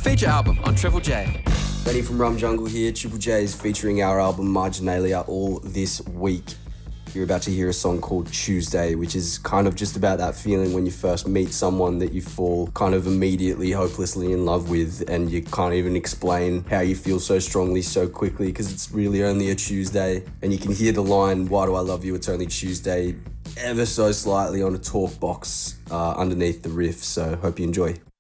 feature album on Triple J. Benny from Rum Jungle here. Triple J is featuring our album Marginalia all this week. You're about to hear a song called Tuesday, which is kind of just about that feeling when you first meet someone that you fall kind of immediately hopelessly in love with, and you can't even explain how you feel so strongly so quickly because it's really only a Tuesday. And you can hear the line, "Why do I love you? It's only Tuesday," ever so slightly on a talk box underneath the riff. So hope you enjoy.